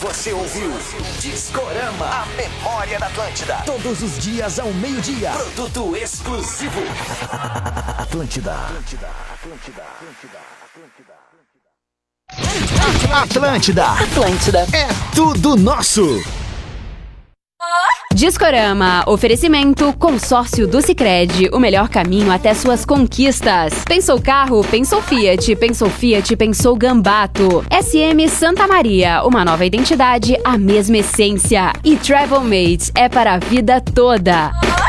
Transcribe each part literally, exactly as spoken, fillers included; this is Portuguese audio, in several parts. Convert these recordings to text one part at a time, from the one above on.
Você ouviu Discorama, a memória da Atlântida. Todos os dias ao meio-dia. Produto exclusivo. Atlântida. Atlântida. Atlântida. Atlântida. Atlântida. Atlântida. É tudo nosso. Discorama, oferecimento Consórcio do Sicredi, o melhor caminho até suas conquistas. Pensou carro? Pensou Fiat. Pensou Fiat? Pensou Gambato. S M Santa Maria, uma nova identidade, a mesma essência. E Travelmates é para a vida toda.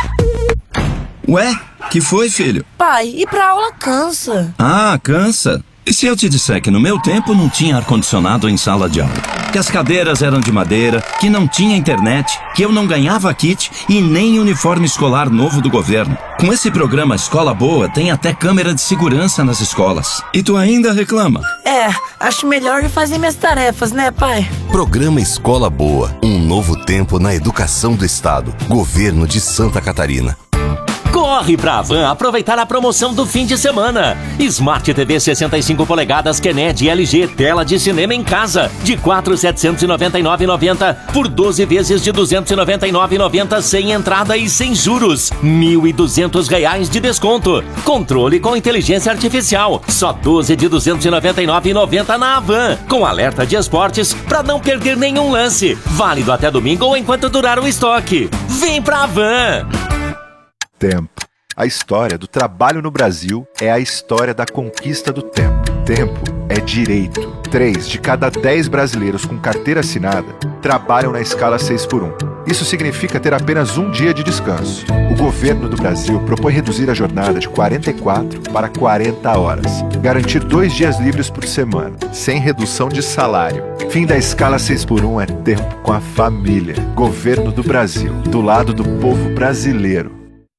Ué, que foi, filho? Pai, ir pra aula cansa. Ah, cansa? E se eu te disser que no meu tempo não tinha ar-condicionado em sala de aula? Que as cadeiras eram de madeira, que não tinha internet, que eu não ganhava kit e nem uniforme escolar novo do governo. Com esse programa Escola Boa, tem até câmera de segurança nas escolas. E tu ainda reclama? É, acho melhor ir fazer minhas tarefas, né, pai? Programa Escola Boa, um novo tempo na educação do Estado. Governo de Santa Catarina. Corre pra Havan aproveitar a promoção do fim de semana. Smart T V sessenta e cinco polegadas Kennedy L G, tela de cinema em casa, de quatro mil setecentos e noventa e nove reais e noventa centavos por doze vezes de duzentos e noventa e nove reais e noventa centavos sem entrada e sem juros. mil e duzentos reais de desconto. Controle com inteligência artificial, só doze de duzentos e noventa e nove reais e noventa centavos na Havan, com alerta de esportes pra não perder nenhum lance. Válido até domingo ou enquanto durar o estoque. Vem pra Havan! Tempo. A história do trabalho no Brasil é a história da conquista do tempo. Tempo é direito. Três de cada dez brasileiros com carteira assinada trabalham na escala seis por um. Isso significa ter apenas um dia de descanso. O governo do Brasil propõe reduzir a jornada de quarenta e quatro para quarenta horas. Garantir dois dias livres por semana, sem redução de salário. Fim da escala seis por um é tempo com a família. Governo do Brasil, do lado do povo brasileiro.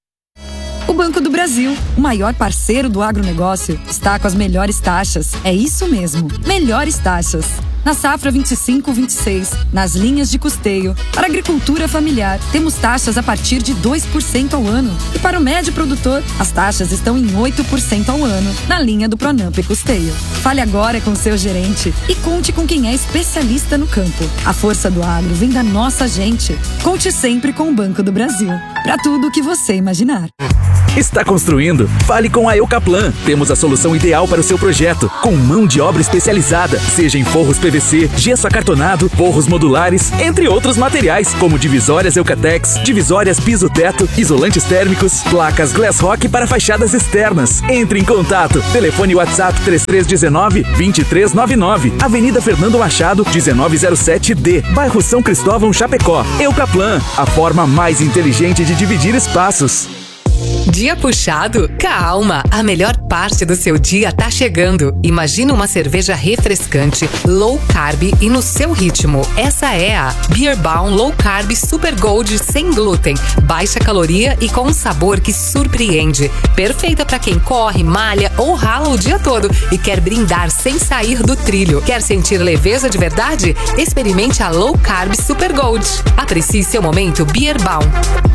O Banco do Brasil, o maior parceiro do agronegócio, está com as melhores taxas. É isso mesmo, melhores taxas. Na safra vinte e cinco vinte e seis, nas linhas de custeio, para a agricultura familiar, temos taxas a partir de dois por cento ao ano. E para o médio produtor, as taxas estão em oito por cento ao ano, na linha do Pronamp e Custeio. Fale agora com seu gerente e conte com quem é especialista no campo. A força do agro vem da nossa gente. Conte sempre com o Banco do Brasil. Para tudo o que você imaginar. Está construindo? Fale com a Eucaplan. Temos a solução ideal para o seu projeto, com mão de obra especializada, seja em forros P V C, gesso acartonado, forros modulares, entre outros materiais, como divisórias Eucatex, divisórias piso-teto, isolantes térmicos, placas Glass Rock para fachadas externas. Entre em contato. Telefone WhatsApp três três um nove, dois três nove nove, Avenida Fernando Machado, dezenove zero sete D, bairro São Cristóvão, Chapecó. Eucaplan, a forma mais inteligente de dividir espaços. Dia puxado? Calma, a melhor parte do seu dia tá chegando. Imagina uma cerveja refrescante, low carb e no seu ritmo. Essa é a Beer Baum Low Carb Super Gold sem glúten, baixa caloria e com um sabor que surpreende. Perfeita para quem corre, malha ou rala o dia todo e quer brindar sem sair do trilho. Quer sentir leveza de verdade? Experimente a Low Carb Super Gold. Aprecie seu momento Beer Baum.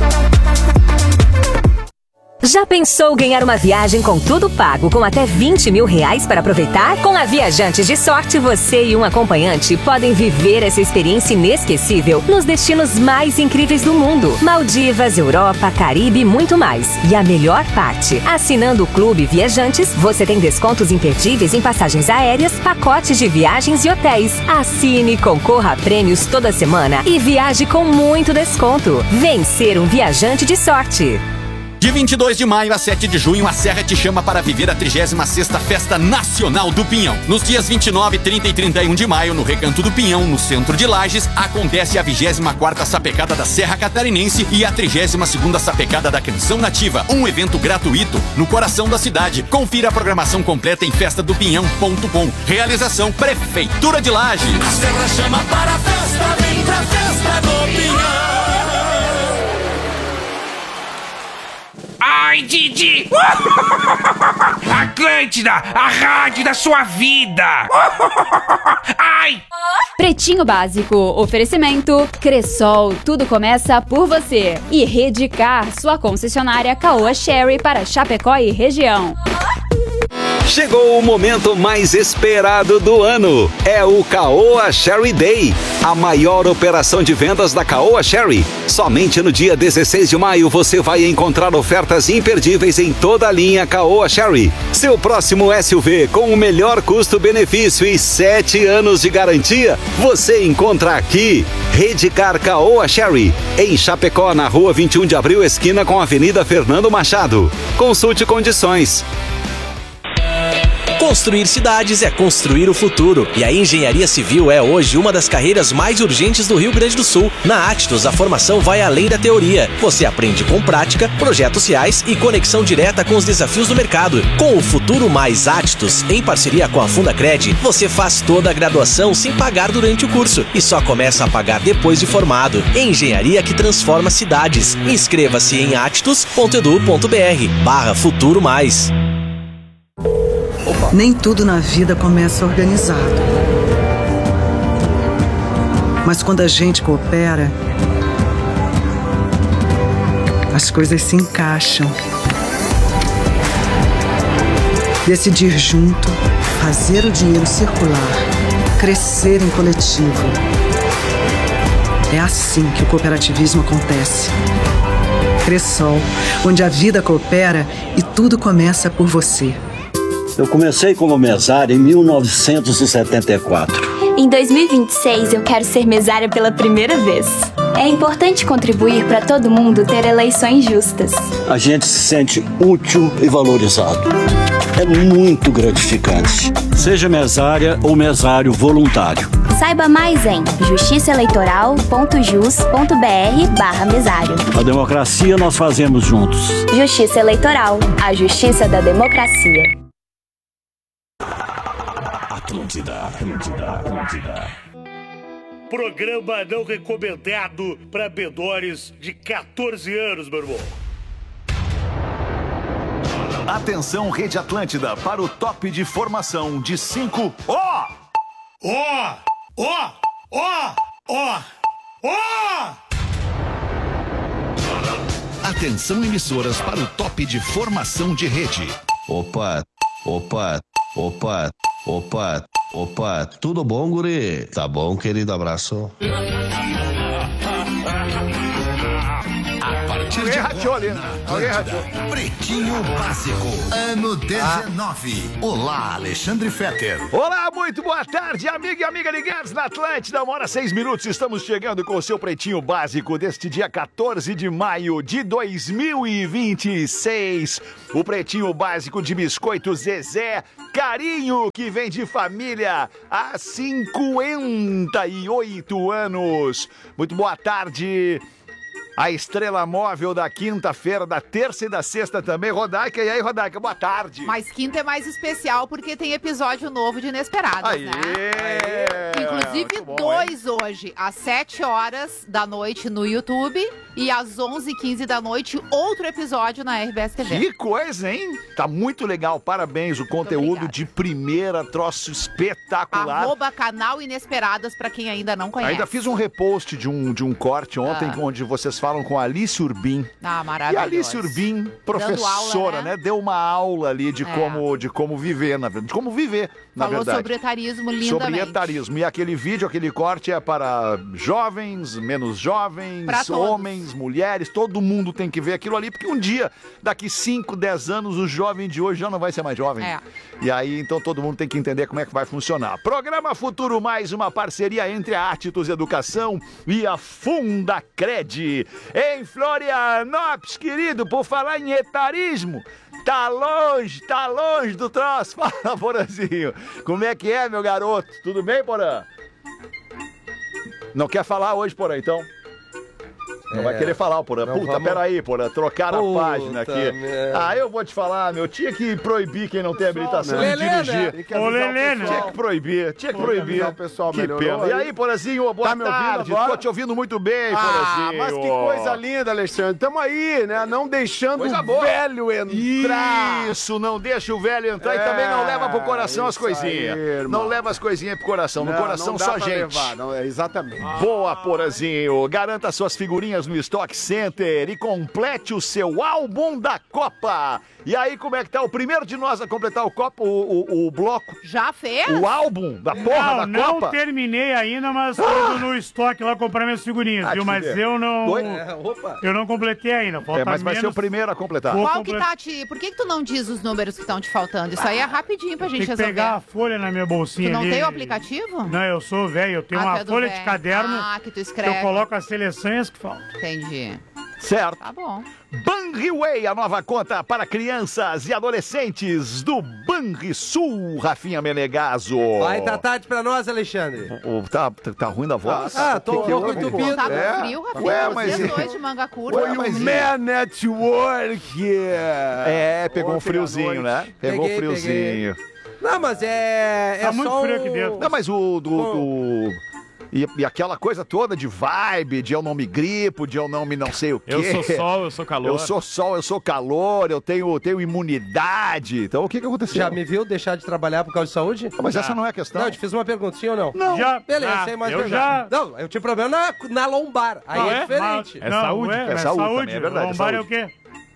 Já pensou ganhar uma viagem com tudo pago, com até vinte mil reais para aproveitar? Com a Viajantes de Sorte, você e um acompanhante podem viver essa experiência inesquecível nos destinos mais incríveis do mundo. Maldivas, Europa, Caribe e muito mais. E a melhor parte, assinando o Clube Viajantes, você tem descontos imperdíveis em passagens aéreas, pacotes de viagens e hotéis. Assine, concorra a prêmios toda semana e viaje com muito desconto. Vem ser um viajante de sorte. De vinte e dois de maio a sete de junho, a Serra te chama para viver a trigésima sexta Festa Nacional do Pinhão. Nos dias vinte e nove, trinta e trinta e um de maio, no Recanto do Pinhão, no centro de Lages, acontece a vigésima quarta Sapecada da Serra Catarinense e a trigésima segunda Sapecada da Canção Nativa, um evento gratuito no coração da cidade. Confira a programação completa em festa do pinhão ponto com. Realização Prefeitura de Lages. A Serra chama para a festa, vem pra festa do Pinhão. Ai, Didi! Atlântida, a rádio da sua vida! Ai! Pretinho Básico, oferecimento Cressol, tudo começa por você. E Redcar, sua concessionária Caoa Sherry para Chapecó e região. Chegou o momento mais esperado do ano. É o Caoa Sherry Day, a maior operação de vendas da Caoa Sherry. Somente no dia dezesseis de maio você vai encontrar ofertas imperdíveis em toda a linha Caoa Sherry. Seu próximo S U V com o melhor custo-benefício e sete anos de garantia, você encontra aqui. Redcar Caoa Sherry, em Chapecó, na rua vinte e um de abril, esquina com a Avenida Fernando Machado. Consulte condições. Construir cidades é construir o futuro. E a engenharia civil é hoje uma das carreiras mais urgentes do Rio Grande do Sul. Na Actus, a formação vai além da teoria. Você aprende com prática, projetos reais e conexão direta com os desafios do mercado. Com o Futuro Mais Actus, em parceria com a Fundacred, você faz toda a graduação sem pagar durante o curso e só começa a pagar depois de formado. Engenharia que transforma cidades. Inscreva-se em actus ponto edu ponto br barra Futuro Mais. Nem tudo na vida começa organizado. Mas quando a gente coopera, as coisas se encaixam. Decidir junto, fazer o dinheiro circular, crescer em coletivo. É assim que o cooperativismo acontece. Cressol, onde a vida coopera e tudo começa por você. Eu comecei como mesário em mil novecentos e setenta e quatro. Em dois mil e vinte e seis, eu quero ser mesária pela primeira vez. É importante contribuir para todo mundo ter eleições justas. A gente se sente útil e valorizado. É muito gratificante. Seja mesária ou mesário voluntário. Saiba mais em justiçaeleitoral ponto jus ponto br barra mesário. A democracia nós fazemos juntos. Justiça Eleitoral, a justiça da democracia. Atlântida, Atlântida, Atlântida. Programa não recomendado para menores de quatorze anos, meu irmão. Atenção, Rede Atlântida, para o top de formação de cinco. Ó! Ó! Ó! Ó! Ó! Ó! Atenção, emissoras, para o top de formação de rede. Opa, opa, opa, opa, opa, tudo bom, guri? Tá bom, querido, abraço. A partir de agora, na Pretinho Básico, ano dezenove. Ah. Olá, Alexandre Fetter. Olá, muito boa tarde, amiga e amiga ligados na Atlântida. Uma hora seis minutos, estamos chegando com o seu Pretinho Básico deste dia quatorze de maio de dois mil e vinte e seis. O Pretinho Básico de Biscoito Zezé, carinho que vem de família há cinquenta e oito anos. Muito boa tarde. A estrela móvel da quinta-feira, da terça e da sexta também. Rodaica, e aí, Rodaica, boa tarde. Mas quinta é mais especial porque tem episódio novo de Inesperados, Aê, né? Aê, Inclusive bom, dois hein? Hoje, às sete horas da noite no YouTube e às onze e quinze da noite, outro episódio na R B S T V. Que coisa, hein? Tá muito legal, parabéns. O conteúdo de primeira, troço espetacular. Arroba canal Inesperadas, pra quem ainda não conhece. Ainda fiz um repost de um, de um corte ontem, ah. onde vocês falam com a Alice Urbim. Ah, maravilhoso. E a Alice Urbim, professora, aula, né? né? Deu uma aula ali de, é. como, de como viver, na verdade. De como viver, na Falou verdade. sobre etarismo lindamente. Sobre etarismo. E aquele vídeo, aquele corte é para jovens, menos jovens, homens, mulheres. Todo mundo tem que ver aquilo ali, porque um dia, daqui cinco, dez anos, o jovem de hoje já não vai ser mais jovem. É. E aí, então, todo mundo tem que entender como é que vai funcionar. Programa Futuro Mais, uma parceria entre a Actus Educação e a Fundacred. Em Florianópolis, querido, por falar em etarismo, tá longe, tá longe do troço. Fala, Porazinho. Como é que é, meu garoto? Tudo bem, Porã? Não quer falar hoje, Porã, então? Não é, vai querer falar, Porã. Puta, vamos... peraí, Porã. Trocaram a página aqui. Merda. Ah, eu vou te falar, meu. Tinha que proibir quem não tem habilitação de dirigir. Ô, Lelena. Tinha que proibir. Tinha que proibir. O pessoal que melhorou, pena. E aí, Porazinho, boa tá tarde. Tô te ouvindo muito bem, ah, Porazinho. Mas que coisa linda, Alexandre. Tamo aí, né? Não deixando coisa o boa. velho entrar. Isso, não deixa o velho entrar é, e também não leva pro coração as coisinhas. Aí, não leva as coisinhas pro coração. No não, coração não só gente. Levar, não, é exatamente. Boa, Porazinho. Garanta suas figurinhas Linhas no Stock Center e complete o seu álbum da Copa. E aí, como é que tá o primeiro de nós a completar o copo, o, o, o bloco? Já fez? O álbum da porra não, da Copa? Não terminei ainda, mas tô no estoque lá comprar minhas figurinhas, Ah, viu? Mas te eu não... Oi? É, eu não completei ainda. Falta É, mas vai menos... ser o primeiro a completar. Vou Qual comple- que tá te... Por que que tu não diz os números que estão te faltando? Isso aí é rapidinho pra gente Tem que resolver. pegar a folha na minha bolsinha Tu não ali. tem o aplicativo? Não, eu sou velho, eu tenho Ah, tu uma é do folha velho. de caderno Ah, que tu escreve. eu coloco as seleções que faltam. Entendi. Certo. Tá bom. Banriway, a nova conta para crianças e adolescentes do Banrisul, Rafinha Menegaso. Vai dar tarde pra nós, Alexandre. O, tá, tá, tá ruim da voz? Ah, tô um pouco entupido. Tá com É? frio, Rafinha? Ué, Uns mas- dias dois de manga curta. Ué, mas- Man Network. É, pegou um Ontem à friozinho, né? noite. Pegou um Peguei, friozinho. Não, mas é. é Tá muito só frio o- aqui dentro. Não, mas o do... do- E, e aquela coisa toda de vibe, de eu não me gripo, de eu não me não sei o quê. Eu sou sol, eu sou calor. Eu sou sol, eu sou calor, eu tenho, tenho imunidade. Então o que que aconteceu? Já me viu deixar de trabalhar por causa de saúde? Ah, mas essa não é a questão. Não, eu te fiz uma pergunta, sim ou não? Não. Já, Beleza, ah, sem mais eu pergunta. já... Não, eu tinha problema na, na lombar. Aí Não, é diferente. Mas- É não, saúde. É, É é saúde saúde. também, é verdade, é Lombar é o saúde. quê?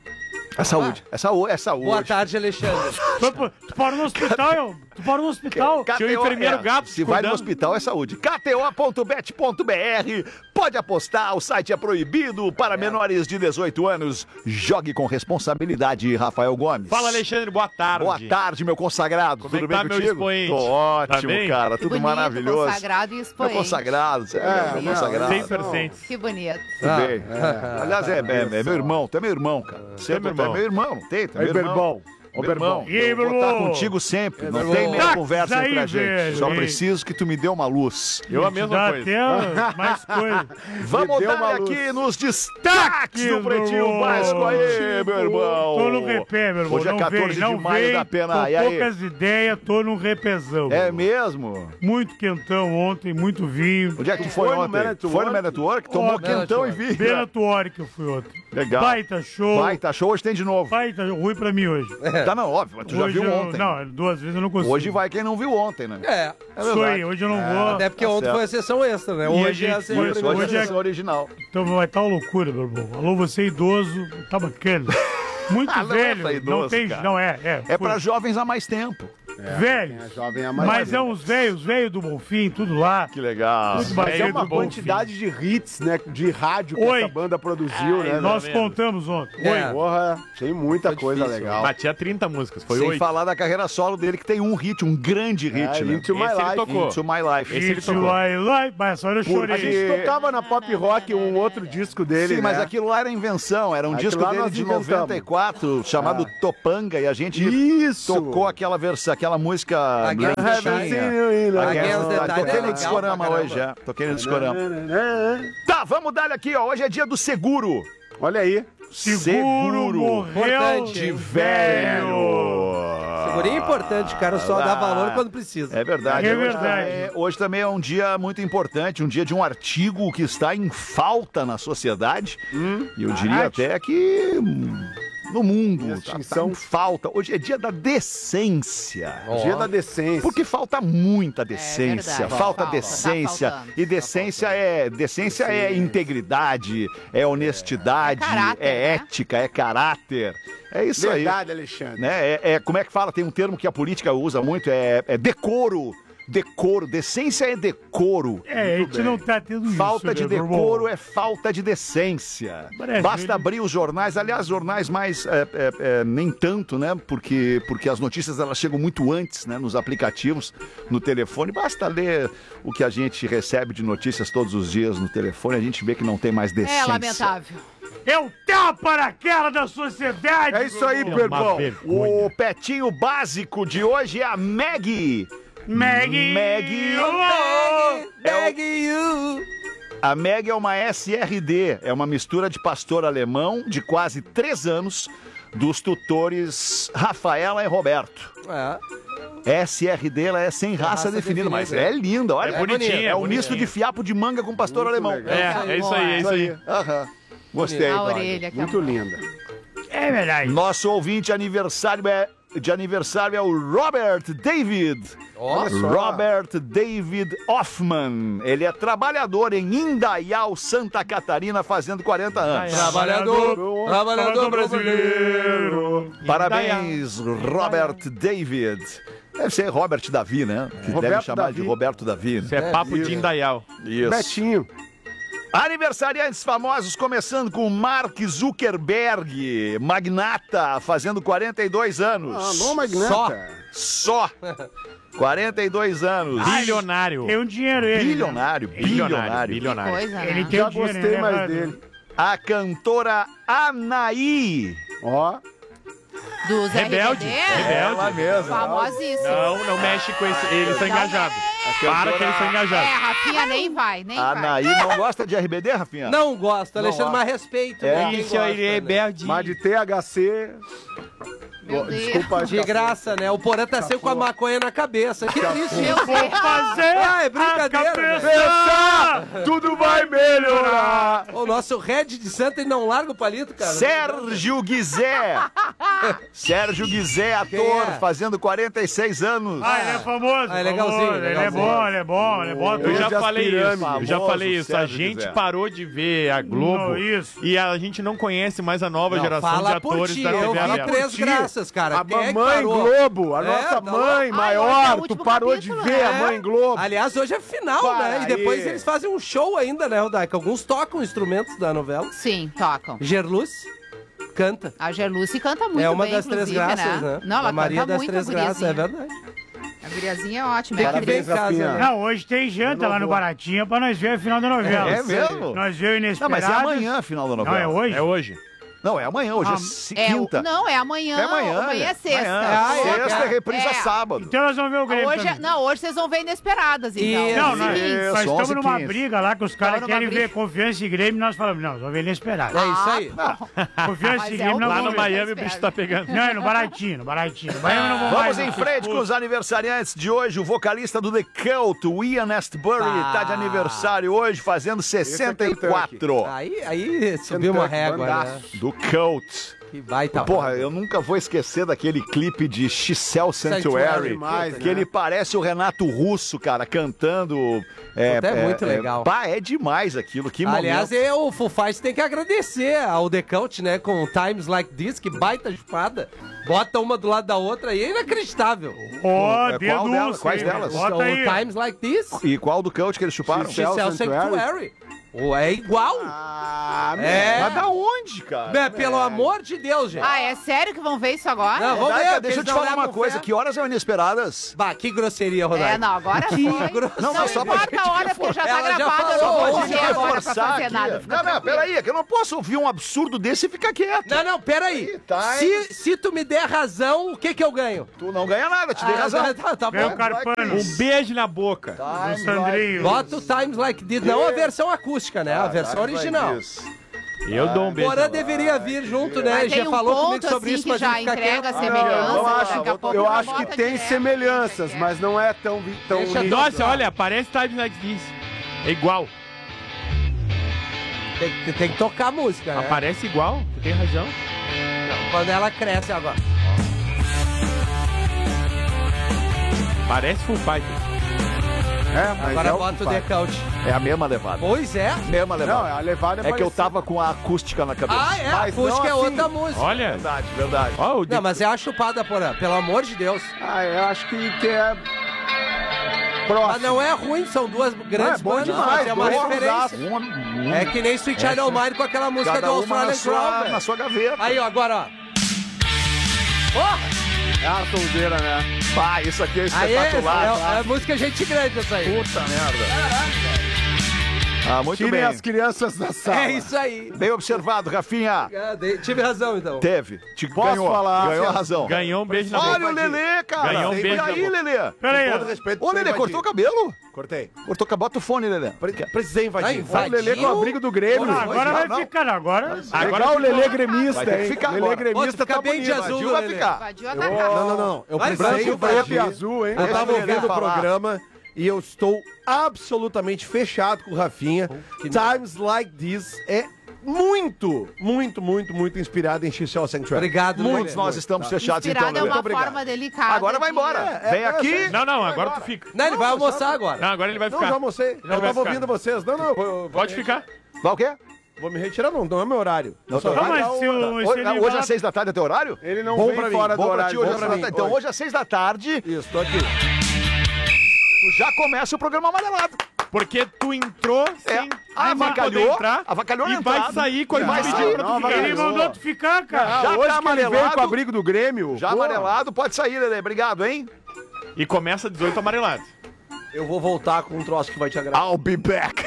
É saúde, é saúde, é saúde. Boa tarde, Alexandre. Tu, tu para no hospital, eu. Tu para no hospital. K T O, Tinha um enfermeiro é, gato Se vai no cuidando. hospital é saúde. K T O ponto bet ponto B R. Pode apostar, o site é proibido para menores de dezoito anos. Jogue com responsabilidade, Rafael Gomes. Fala, Alexandre, boa tarde. Boa tarde, meu consagrado. Como Tudo é que bem tá, meu contigo? expoente? Tô ótimo, Tá bem? cara. Que Tudo bonito, maravilhoso. consagrado e Meu expoente. consagrado, você é, É, meu não, consagrado. Sem percentes. Que bonito. Tudo Ah, bem. Aliás, é, é, é meu irmão. Tu é meu irmão, cara. Você é meu meu irmão. irmão, não tem? Tu é Aí, meu irmão. Berbão. Ô, Meu irmão, Berbão. E aí, eu vou estar Berbão? contigo sempre. Não Berbão. tem meia Tá, conversa aí, entre a gente. velho, Só e- preciso que tu me dê uma luz. Eu a Te mesma dá coisa. até mais coisa. Vamos deu dar uma aqui luz. nos destaques do meu Pretinho irmão. Básico aí, meu irmão. Tô no repé, meu irmão. Hoje é não quatorze vem, de não maio vem, da pena. com E aí? poucas ideias, tô num repezão. É meu irmão. mesmo? Muito quentão ontem, muito vinho. Onde é que tu foi Foi no ontem? Man at Foi no Work? Man at Work? Tomou Ó, quentão e vinho. Bela Tuori que eu fui ontem. Legal. Baita show. Baita show, hoje tem de novo. Baita ruim pra mim hoje. Tá, não, óbvio, mas tu já Hoje viu eu- ontem. Não, duas vezes eu não consigo. Hoje vai quem não viu ontem, né? É. É Isso aí, verdade. hoje eu não É, vou. Até porque Tá ontem certo. foi a sessão extra, né? E Hoje a é a gente- sessão Isso, hoje Hoje é a é- sessão original. Então vai estar uma loucura, meu irmão. Alô, você idoso, tá bacana. Muito Ah, não é velho. pra idoso, não tem. cara. Não é, é. É foi- pra jovens há mais tempo. velho. É, jovem é mais Mas é velho. uns velhos, velhos do Bonfim, tudo lá. Que legal. Muito Mas é bacana uma do Bonfim. quantidade de hits, né? De rádio que Oi. essa banda produziu, né? Nós velho? contamos ontem. É. Porra, tem muita Foi coisa difícil. legal. Batia trinta músicas, foi Sem oito. falar da carreira solo dele, que tem um hit, um grande hit, É, né? Into My Esse ele Life. tocou. Into My Life. Esse ele It's tocou. Lai Lai, mas essa hora eu A chorei. gente tocava na Pop Rock um outro disco dele, Sim, mas né? aquilo lá era invenção, era um Aquilo disco lá dele nós de inventamos. noventa e quatro, chamado Topanga, e a gente Isso! tocou aquela versão, aquela música Against the bonitinha. Tide. Against Against the the Tide é Toquei no legal discorama pra hoje, já. Toquei no discorama. Tá, vamos dar aqui, ó. Hoje é dia do seguro. Olha aí. Seguro morreu Importante, de hein? velho. Segurinho é importante, cara, só dá valor quando precisa. É verdade. É Hoje verdade. também- Hoje também é um dia muito importante, um dia de um artigo que está em falta na sociedade. E eu diria arte. até que hum, no mundo tá, tá extinção. em falta. Hoje é dia da decência. Dia da decência. Porque falta muita decência, verdade. falta Falta. decência. Tá faltando. E decência é decência é integridade, é honestidade, É caráter, é né? ética, é caráter. É isso aí. Verdade, Alexandre. Né? É, é- como é que fala? Tem um termo que a política usa muito, é, é decoro. Decoro, decência é decoro. É, a gente não tá tendo isso. Falta de né, meu irmão? decoro é falta de decência. Brasil, Basta ele- abrir os jornais, aliás, jornais mais é, é, é, nem tanto, né? Porque, porque as notícias elas chegam muito antes, né? Nos aplicativos, no telefone. Basta ler o que a gente recebe de notícias todos os dias no telefone, a gente vê que não tem mais decência. É lamentável. É o tapa na cara da sociedade. É isso aí, meu irmão. Berbão. O petinho básico de hoje é a Maggie. Maggie. Maggie. Oh! Beg you. A Meg é uma S R D, é uma mistura de pastor alemão de quase três anos dos tutores Rafaela e Roberto. É. S R D, ela é sem raça, raça definida, definida. mas é linda, olha. É bonitinha, É um bonitinha. misto de fiapo de manga com pastor Muito alemão. legal. É, é isso aí, é isso aí. Aham. Gostei. A Cláudio. orelha que Muito linda. É verdade. Nosso ouvinte aniversário é de aniversário é o Robert David. Olha só. Robert David Hoffman. Ele é trabalhador em Indaial, Santa Catarina, fazendo quarenta anos. Trabalhador, trabalhador brasileiro. Parabéns, Robert David. Deve ser Robert Davi, né? Que Roberto deve chamar Davi. de Roberto Davi. Isso é papo de Indaial. Isso. Betinho. Aniversariantes famosos, começando com Mark Zuckerberg, magnata, fazendo quarenta e dois anos. Alô, magnata. Só. Só. quarenta e dois anos. Bilionário. Tem um dinheiro ele. Bilionário, bilionário. Bilionário. Coisa, né? Ele tem Já um dinheiro, gostei né, mais Evandro? dele. A cantora Anaí. Ó. Dos Rebelde. R B D. Rebelde. Ela mesma. Famosíssimo. Não, não mexe com esse. Eles estão engajados. Para que eles estão É, engajados. Rafinha nem vai, nem A vai. Anaí não gosta de R B D, Rafinha? Não gosto, Alexandre, Não mas respeito. É. né, quem Isso gosta, aí, é né? rebelde. Mas de T H C... Meu Deus. Desculpa. De graça, né? O Porã tá sempre com a maconha na cabeça. Que triste. Meu Deus. Fazer Ah, é brincadeira, a né? cabeça. Tudo vai melhorar. O nosso Red de Santa ele não larga o palito, cara. Sérgio Guizé. Sérgio Guizé, ator, é? fazendo quarenta e seis anos. Ah, ele é famoso. Ah, é legalzinho, famoso. Ele é legalzinho. bom, ele é bom, ele é bom. Eu já Desde as falei isso, pirâmides. eu já Famoso falei isso. A Sérgio gente Guizé. parou de ver a Globo Não, isso. e a gente não conhece mais a nova Não, geração fala de por atores ti, da eu T V vi aberta. três graças, cara. A Quem é que mamãe parou? Globo, a É, nossa tá mãe louco. Ai, hoje é o maior, tu último parou capítulo, de ver né? a mãe Globo. Aliás, hoje é final, Para né? E depois aí. eles fazem um show ainda, né, Rodaica? Alguns tocam instrumentos da novela. Sim, tocam. Gerluz canta. A Gerluce canta muito é uma bem, das três inclusive, graças, né? Não, ela a Maria canta das muito, três a graças, é guriazinha. verdade. A guriazinha é ótima. Tem é que ver em atriz. casa, né? Não, hoje tem janta lá no Baratinha pra nós ver a final da novela. É mesmo? Nós vemos Não, Inesperados. mas é amanhã a final da novela. Não, é hoje? É hoje. Não, é amanhã, hoje Ah, é se- É, o- quinta. não, é amanhã. É amanhã. Amanhã é sexta. Amanhã. Ah, é, Sexta é. reprisa É. sábado. Então nós vamos ver o Grêmio Hoje, é- também. não, hoje vocês vão ver Inesperadas, então. Isso. Não, nós, Isso, nós onze estamos e numa quinze. briga lá que os caras Tava numa querem ver briga. Confiança e Grêmio, nós falamos, não, vamos ver Inesperado. É isso aí. Confiança Mas e é Grêmio o não Lá vamos no ver. Miami o bicho tá pegando. Não, é no Baratinho, no Baratinho. No Miami não vou Vamos mais, em não, frente com os aniversariantes de hoje. O vocalista do The Cult, o Ian Astbury, Ah. tá de aniversário hoje, fazendo sessenta e quatro. Aí, aí subiu uma régua, né? Do Cult. Que baita Porra, banda. eu nunca vou esquecer daquele clipe de Giselle Sanctuary, Sanctuary, demais, que né? ele parece o Renato Russo, cara, cantando. É, Puta, é muito legal. Pá, é demais aquilo, que Aliás, momento. é, o Foo Fighters tem que agradecer ao The Cult, né? Com Times Like This, que baita espada. Bota uma do lado da outra e é inacreditável. Ó, É, qual denúncia, delas? Quais hein, delas? Bota o aí. Times Like This, E qual do Cult que eles chuparam? Gisele Gisele Sanctuary. Sanctuary. Ou é igual. Ah, É. Mas da onde, cara? Né, pelo amor de Deus, gente. Ah, é sério que vão ver isso agora? Não, vamos Rodaica, ver, deixa eu eles te não falar uma levam coisa. fé. Que horas é o Inesperadas? Bah, que grosseria, Rodaica. É, não, agora Que foi. grosseria. Não, Não, só pra importa gente a hora, porque já tá Ela já gravado. falou, Eu não a vou gente ver vai agora pra forçar fazer aqui. nada. fica Não, não, tranquilo. peraí, é que eu não posso ouvir um absurdo desse e ficar quieto. Não, não, peraí. Times. Se, se tu me der razão, o que que eu ganho? Tu não ganha nada, te dei Ah, razão. Tá, tá Vem o bom. Carpano. Um beijo na boca. Do Sandrinho. Bota o Times Like This, não a versão acústica, né? A versão original. Eu dou um beijo. Porã deveria vir junto, né? Mas Já tem um falou ponto, comigo sobre assim, isso que pra já gente ficar entrega quieto. a semelhança. eu acho, daqui a pouco eu ela acho que bota tem direto, semelhanças, quer. mas não é tão, tão Deixa nítido. Nossa, olha, parece Time Like This. É igual. Tem, tem que tocar a música, né? Aparece igual, tu tem razão. Não, quando ela cresce agora. Parece Full Fighters. É, mas Agora é o bota que o The faz. Cult. É a mesma levada. Pois é. Mesma levada. Não, a levada é É que eu parecida. tava com a acústica na cabeça. Ah, é? A Mas não acústica é assim. outra música. Olha. Verdade, verdade. Ó, o Não, mas é a chupada, Porã. Pelo amor de Deus. Ah, eu acho que, que é próximo. Mas não é ruim, são duas grandes bom bandas, demais, mas é uma dois referência. Uma, uma, É que nem Sweet Child O' Mine com aquela música cada do uma na Australian sua, Crown, na sua gaveta. Aí, ó, agora, ó. Ó! É a soldeira, né? Pá, isso aqui é Aí é, espetacular. é, é música gente grande essa aí. Puta merda. Ah, muito Tirem bem. as crianças da sala. É isso aí. Bem observado, Rafinha. Ah, dei- Tive razão, então. Teve. Te Posso ganhou. falar? Ganhou a razão. Ganhou um beijo na boca. Olha o Lelê, cara. Ganhou um e beijo na aí, boca. Lelê? Pera aí, Com todo ó. respeito, Ô, Lelê, precisei cortou o invadir. cabelo? Cortei. Cortou, bota o fone, Lelê. Precisei invadir. Vai, O Lelê com o abrigo do Grêmio. Ah, agora não, vai não. ficar, agora. Legal o Lelê gremista, Vai ter que hein? ficar Lelê agora. gremista Pô, tu fica tá bem bonito. de azul, Invadiu, vai Lelê. ficar. Invadiu a Eu- atacada. Não, não, não. Eu Vai, precisei Branco, invadir. preto e azul, hein? Eu Deixa tava o Lelê ouvindo o falar. programa e eu estou absolutamente fechado com o Rafinha. Times Like This é muito, muito, muito, muito inspirado em X L Sanctuary. Obrigado, Muitos nós estamos fechados, então, Inspirada é Lelê. uma Muito obrigado. forma delicada. Agora vai de- embora. É, Vem é, aqui. é, Não, não, Vai agora embora. tu fica. Não, ele vai almoçar agora. Não, agora ele vai Não, ficar. já almocei. Ele Eu vai tava ficar. ouvindo vocês. Não, não. eu vou- Pode ficar. Vai o quê? Vou me retirar, não. Não é meu horário. Não, Só tô- vai mas dar se o- o- Hoje, ele hoje vai- às seis da tarde é teu horário? Ele não Bom vem pra mim. fora do Bom pra horário. ti hoje bom às pra seis da mim. tarde. Então Hoje. hoje às seis da tarde, Isso, tô aqui. tu já começa o programa amarelado. Porque tu entrou sem, É, sem poder avacalhou, entrar avacalhou na e vai entrada. sair quando E ele vai pedir sair. pra tu Não, ficar. avacalhou. Ele mandou tu ficar, cara. Ah, Já hoje tá que ele veio amarelado. com o abrigo do Grêmio. Já pô, amarelado, pode sair, Lelê. Obrigado, hein? E começa dezoito amarelado. Eu vou voltar com um troço que vai te agradar. I'll be back.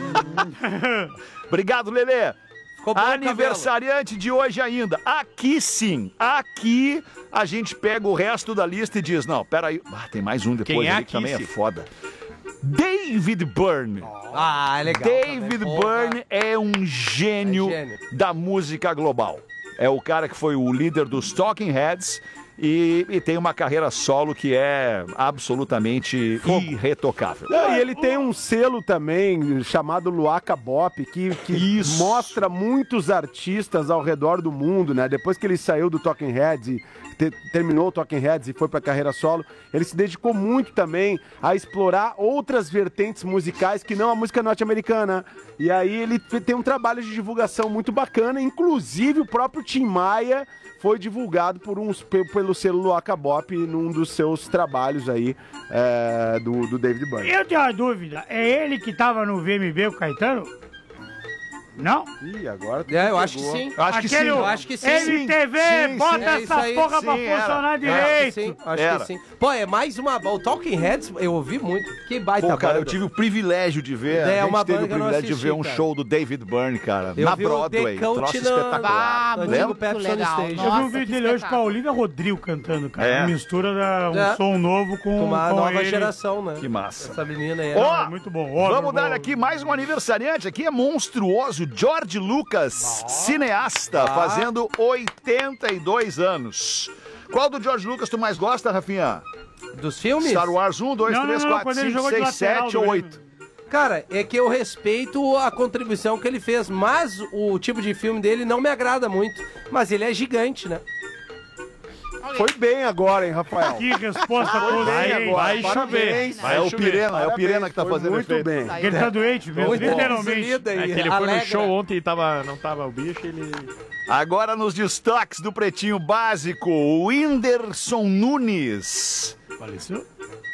Obrigado, Lelê. Ficou bom o Aniversariante de hoje ainda. Aqui sim, aqui a gente pega o resto da lista e diz, não, peraí, ah, tem mais um depois Quem é ali que aqui, também é sim? foda. David Byrne. Ah, é legal. David também. Byrne é um gênio, É gênio. da música global. É o cara que foi o líder dos Talking Heads e, e tem uma carreira solo que é absolutamente irretocável. Não, e ele tem um selo também chamado Luaca Bop, que, que mostra muitos artistas ao redor do mundo, né? Depois que ele saiu do Talking Heads e te- terminou o Talking Heads e foi pra carreira solo, ele se dedicou muito também a explorar outras vertentes musicais que não a música norte-americana. E aí ele fe- tem um trabalho de divulgação muito bacana, inclusive o próprio Tim Maia foi divulgado por uns, pe- pelo selo Luaca Bop num dos seus trabalhos aí é, do, do David Byrne. Eu tenho uma dúvida. É ele que tava no V M B, o Caetano? Não? Ih, agora tu É, eu me acho que pegou. sim. Eu acho que Aquele- sim. Eu acho que sim. M T V, sim, bota sim, é isso essa aí, porra sim, pra era. funcionar Acho que direito. sim, acho Era. que sim. Pô, é mais uma. O Talking Heads, eu ouvi muito. Que baita Pô, cara, eu banda. tive o privilégio de ver. É, a gente uma teve banda o que eu não privilégio de ver assisti, um cara. show do David Byrne, cara, Eu na vi o Broadway. The Coach Troço na- espetacular. no Lembra? antigo Pepsi on legal. Stage. Eu vi um Nossa, vídeo que dele hoje com a espetáculo. Olivia Rodrigo cantando, cara. É. Mistura da- um É. som novo com, Com uma com nova ele. geração, né? Que massa. Essa menina aí. Ó, É muito bom. Ó, Vamos meu dar bom. aqui mais um aniversariante. Aqui é monstruoso. George Lucas, cineasta, fazendo oitenta e dois anos. Qual do George Lucas tu mais gosta, Rafinha? Dos filmes? Star Wars um, dois, Não, três, não, não, quatro, quando ele cinco, jogou de seis, lateral sete do ou Grêmio. oito? Cara, é que eu respeito a contribuição que ele fez, mas o tipo de filme dele não me agrada muito. Mas ele é gigante, né? Foi bem agora, hein, Rafael? Que resposta Foi toda bem aí. agora. Vai chover. Parabéns. Vai É o chover. Pirena, é o Parabéns, Pirena que tá foi fazendo muito efeito. bem. Ele tá doente mesmo, Muito literalmente. desilida É e que ele foi no alegra. show ontem e tava, não tava o bicho, ele... Agora nos destaques do Pretinho Básico, o Whindersson Nunes. Faleceu?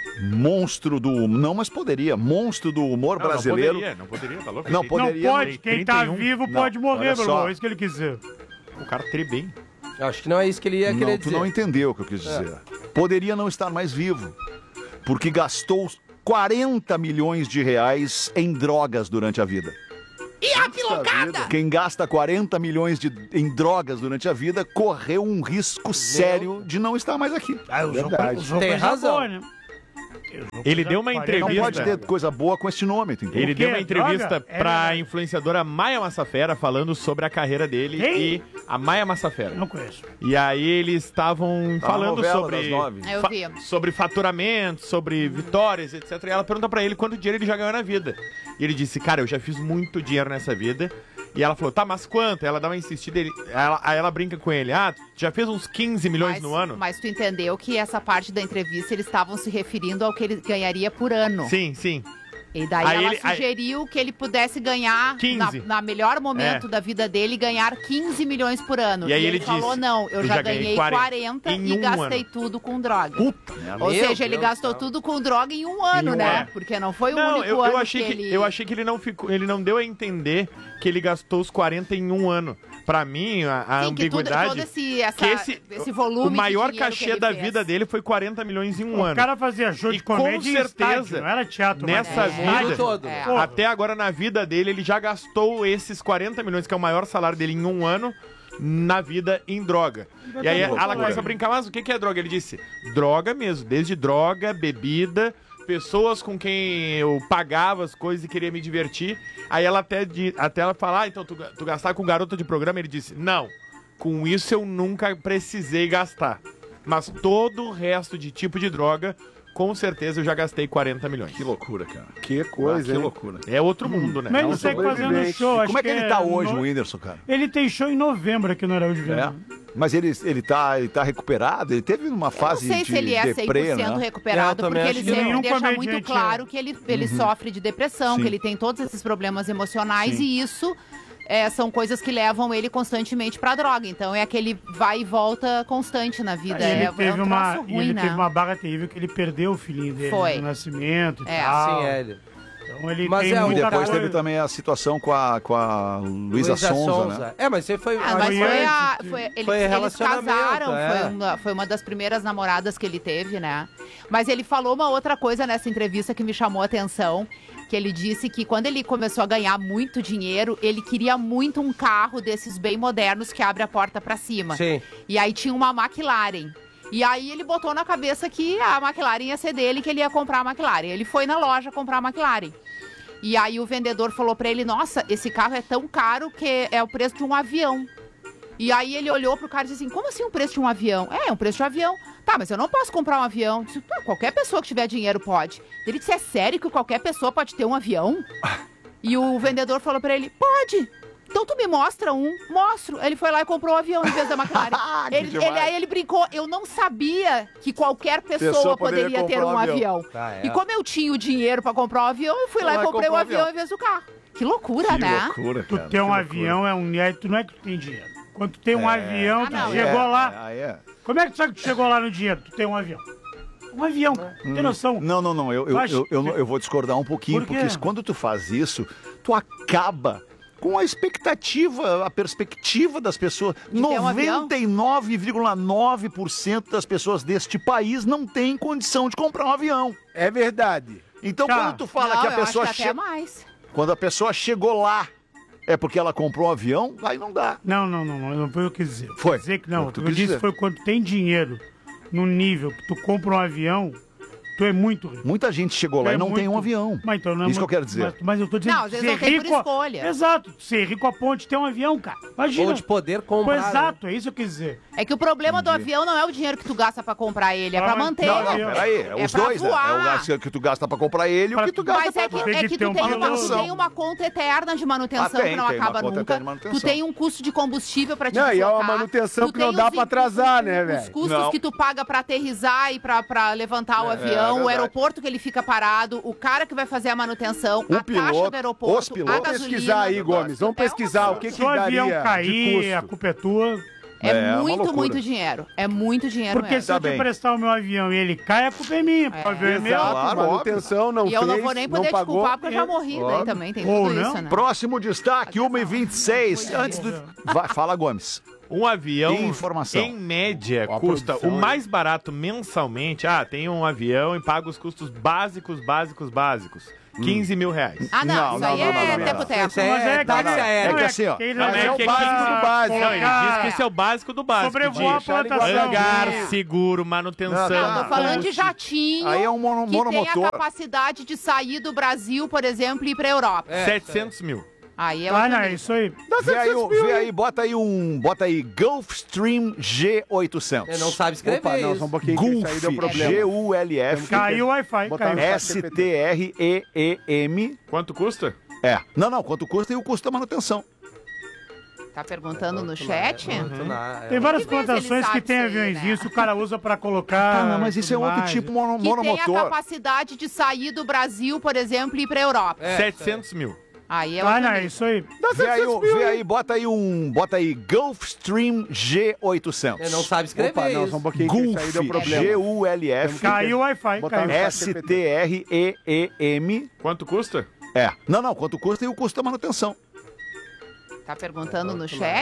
Monstro do... Não, mas poderia. Monstro do humor Não, não brasileiro. poderia, não poderia, tá louco? Não Tem- poderia. Não pode, quem tá trinta e um. vivo Não, pode morrer, olha meu só. irmão. É isso que ele quis dizer. O cara tri bem. Eu acho que não é isso que ele ia Não, querer tu dizer. não entendeu o que eu quis dizer. Poderia não estar mais vivo, porque gastou quarenta milhões de reais em drogas durante a vida. E a pilocada? Quem gasta quarenta milhões de, em drogas durante a vida correu um risco sério de não estar mais aqui. Ah, eu sou, Verdade. eu sou Tem coisa razão. boa, né? Eu sou Ele coisa deu uma quarenta Não entrevista. pode ter coisa boa com este nome, tu entendeu? Ele O quê? deu uma entrevista Droga? É pra verdade. influenciadora Maia Massafera falando sobre a carreira dele Quem? e a Maia Massafera. Não conheço. E aí eles estavam Tá na falando novela sobre das nove. Eu fa- vi. sobre faturamento, sobre vitórias, etcétera. E ela pergunta pra ele quanto dinheiro ele já ganhou na vida. E ele disse: "Cara, eu já fiz muito dinheiro nessa vida." E ela falou: "Tá, mas quanto?" Ela dá uma insistida, ele, ela, aí ela brinca com ele: "Ah, tu já fez uns quinze milhões Mas, no ano?" mas tu entendeu que essa parte da entrevista eles estavam se referindo ao que ele ganharia por ano. Sim, sim. E daí Aí ela ele- aí- sugeriu que ele pudesse ganhar, na, quinze. na melhor momento É. da vida dele, ganhar quinze milhões por ano. E aí ele falou, disse, não, eu, "Eu já, já ganhei ganhei quarenta quarenta em e um gastei ano." tudo com droga. Puta merda. Ou Meu seja, ele Deus gastou do céu. tudo com droga em um ano, Em um né? ano. Porque não foi o Não, único eu, ano eu achei que, ele... eu achei que ele não ficou, ele não deu a entender que ele gastou os quarenta em um ano. Pra mim, a, a Sim, que tudo- ambiguidade todo esse, essa, que esse, esse volume o maior de dinheiro que cachê ele da fez. vida dele foi quarenta milhões em um O ano. cara fazia show de E com comédia em certeza, estádio, não era teatro. nessa mas vida, estádio. todo. É. Porra. até agora na vida dele, ele já gastou esses quarenta milhões, que é o maior salário dele em um ano, na vida em droga. E aí ela começa a brincar, mas o que que é droga? Ele disse, droga mesmo, desde droga, bebida, pessoas com quem eu pagava as coisas e queria me divertir. Aí ela até, di- até ela fala, ah, então tu, tu gastar com garota de programa? Ele disse, não, com isso eu nunca precisei gastar. Mas todo o resto de tipo de droga com certeza eu já gastei quarenta milhões. Que loucura, cara. Que coisa, ah, que hein? loucura. É outro mundo, né? Mas É um ele segue fazendo sobrevivente. show. E acho como é que ele é tá hoje, no- o Whindersson, cara? Ele tem show em novembro aqui no Araújo É. Viana. Mas ele, ele, tá, ele tá recuperado? Ele teve uma Não fase sei de se ele é cem por deprê, cento né? recuperado, Eu também porque acho ele que sempre nenhum deixa muito comediante claro é. que ele, ele Uhum. sofre de depressão, Sim. que ele tem todos esses problemas emocionais Sim. e isso é, são coisas que levam ele constantemente pra droga. Então é aquele vai e volta constante na vida. Ele, é, é teve um uma, troço e ruim, ele né? teve uma barra terrível que ele perdeu o filhinho dele Foi. no nascimento e É. tal. Sim, é ele. Então ele Mas tem é, o E muita depois coisa. teve também a situação com a, com a Luísa Sonza, né? É, mas você foi... Ah, mas Foi foi antes a, de- foi, eles, foi eles relacionamento, casaram, é. foi, uma, foi uma das primeiras namoradas que ele teve, né? Mas ele falou uma outra coisa nessa entrevista que me chamou a atenção, que ele disse que quando ele começou a ganhar muito dinheiro, ele queria muito um carro desses bem modernos que abre a porta pra cima. Sim. E aí tinha uma McLaren. E aí ele botou na cabeça que a McLaren ia ser dele, que ele ia comprar a McLaren. Ele foi na loja comprar a McLaren. E aí o vendedor falou pra ele, nossa, esse carro é tão caro que é o preço de um avião. E aí ele olhou pro cara e disse assim, como assim o preço de um avião? É, é um preço de um avião. Tá, mas eu não posso comprar um avião. Disse, "Pô, qualquer pessoa que tiver dinheiro pode. Ele disse, é sério que qualquer pessoa pode ter um avião? E o vendedor falou pra ele, pode. Então tu me mostra um, mostro. Ele foi lá e comprou um avião em vez da McLaren. Que ele, demais. ele- aí ele brincou, eu não sabia que qualquer pessoa, Pessoa poderia poderia ter comprar um um avião. avião. Ah, é. E como eu tinha o dinheiro pra comprar um avião, eu fui Foi lá lá e e comprei um comprou um avião avião. em vez do carro. Que loucura, Que né? loucura, Tu cara. ter um que loucura. avião é um... é- Tu não é que tu tem dinheiro. Quando tu tem um É. avião, Ah, tu não, chegou É, lá... é, é. Como é que tu sabe que tu chegou lá no dinheiro? Tu tem um avião. Um avião, cara. Tem noção? Não, não, não. Eu, eu, Mas- eu, eu, não- eu vou discordar um pouquinho, Por quê? porque quando tu faz isso, tu acaba com a expectativa, a perspectiva das pessoas. ter um avião? noventa e nove vírgula nove por cento das pessoas deste país não tem condição de comprar um avião. É verdade. Então, Tá. quando tu fala Não, que a eu pessoa acho que até chega. mais. Quando a pessoa chegou lá, é porque ela comprou um avião, aí não dá. Não, não, não, não, não foi o que eu quis dizer. Foi. Quis dizer que não, Foi o o que que tu eu quis disse dizer. foi quando tem dinheiro no nível que tu compra um avião, tu é muito rico. Muita gente chegou Tu lá é e não tem um muito- avião. Mas então não é Isso que eu muito- quero dizer. Mas, mas eu tô dizendo Não, às vezes ser não tem por rico a- escolha. Exato, ser rico a ponto de ter um avião, cara. Imagina. Ou de poder Pô, comprar. né? exato, é isso que eu quis dizer. É que o problema do avião não é o dinheiro que tu gasta pra comprar ele, é Ah, pra mas- manter. Não, não, avião. peraí. É, É os pra dois, né? É o voar. gasto que tu gasta pra comprar ele e o Pra- que tu gasta Mas é que, Tem é que que ter tu um tem, uma, manutenção. tu tem uma conta eterna de manutenção Ah, tem, que não tem uma acaba conta nunca. eterna de manutenção. Tu tem um custo de combustível pra te Não, e é uma deslocar. manutenção Tu que não tem dá os pra impostos, atrasar, né, Os velho? custos Não. que tu paga pra aterrissar e pra, pra levantar o É, avião, é o verdade. aeroporto que ele fica parado, o cara que vai fazer a manutenção, O a taxa piloto, do aeroporto, os pilotos. a Vamos gasolina. pesquisar aí, Gomes. Vamos É uma pesquisar o que, Se que o daria avião de cair, a custo. culpa é tua. É, É, uma muito, loucura. muito dinheiro. É muito dinheiro Porque mesmo. se eu Tá te bem. emprestar o meu avião e ele cai, a culpa é minha. porque O avião é meu. Exato, Claro, manutenção não E eu fez, não vou nem poder te pagou. culpar porque eu já morri daí Óbvio. também, tem Ou tudo não. isso, né? Próximo destaque, uma e vinte e seis. Antes do. Vai, fala, Gomes. Um avião, Informação. em média, Ó, a custa produção o aí. mais barato mensalmente. Ah, tem um avião e paga os custos básicos, básicos, básicos. quinze mil reais. Ah, não, Não, isso não, aí não, é não, não, não. teco-teco. Isso é, Mas é táxi aquele- aéreo. É que assim, ó, aquele Não, lá é é que o básico do da- básico. Não, ele colocar- diz que esse é o básico do básico. Sobrevoar a de plantação. hangar, Isso. seguro, manutenção. Não, tô falando de ponte. jatinho Aí é um mono- que tem monomotor. a capacidade de sair do Brasil, por exemplo, e ir pra Europa. setecentos mil. Aí é Ah, outro não, é nível. isso aí. Vê aí, o- vê aí, bota aí um. Bota aí Gulfstream G oitocentos. Ele não sabe escrever Opa, não, isso. só um pouquinho que isso aí deu Gulf, problema. G U L F. Caiu o Wi-Fi, Botar caiu. no S T R E E M. Quanto custa? É. Não, não, quanto custa e o custo da manutenção. Tá perguntando no chat? Muito na- Tem várias Que vez ele plantações que sabe tem isso aí, aviõezinhos né? que o cara usa pra colocar. Ah, não, mas isso é tudo outro mais. tipo mono, Que tem a monomotor. capacidade de sair do Brasil, por exemplo, e ir pra Europa. É, setecentos mil. Aí é Ah, outro não, é nível. isso aí. Vê aí, o- vê aí, bota aí um. Bota aí Gulfstream G oitocentos. Ele não sabe escrever Opa, não, isso. só um pouquinho que isso aí deu Gulf, problema. G U L F. Caiu o Wi-Fi, Botar caiu. no S T R E E M. Quanto custa? É. Não, não, quanto custa e o custo da manutenção. Tá perguntando no chat?